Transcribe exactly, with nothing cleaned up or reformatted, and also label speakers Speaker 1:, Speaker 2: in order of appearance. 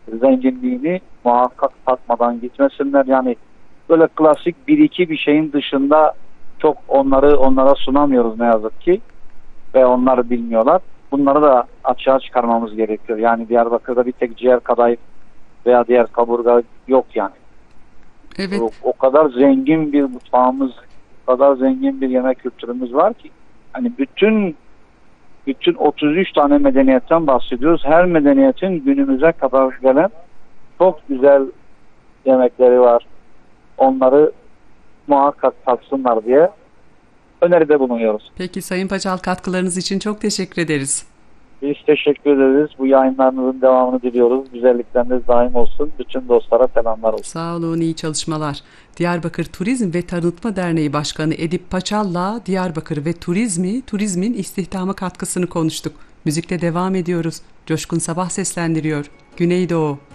Speaker 1: zenginliğini muhakkak tatmadan gitmesinler. Yani böyle klasik bir iki bir şeyin dışında çok onları onlara sunamıyoruz ne yazık ki ve onlar bilmiyorlar. Bunları da açığa çıkarmamız gerekiyor. Yani Diyarbakır'da bir tek ciğer kadayıf veya diğer kaburga yok yani.
Speaker 2: Evet.
Speaker 1: O, o kadar zengin bir mutfağımız, o kadar zengin bir yemek kültürümüz var ki hani bütün bütün otuz üç tane medeniyetten bahsediyoruz. Her medeniyetin günümüze kadar gelen çok güzel yemekleri var. Onları muhakkak tatsınlar diye öneride bulunuyoruz.
Speaker 2: Peki Sayın Paçal, katkılarınız için çok teşekkür ederiz.
Speaker 1: Biz teşekkür ederiz. Bu yayınlarınızın devamını diliyoruz. Güzellikleriniz daim olsun. Bütün dostlara selamlar olsun.
Speaker 2: Sağ olun, iyi çalışmalar. Diyarbakır Turizm ve Tanıtma Derneği Başkanı Edip Paçal'la Diyarbakır ve turizmi, turizmin istihdama katkısını konuştuk. Müzikle devam ediyoruz. Coşkun Sabah seslendiriyor. Güneydoğu.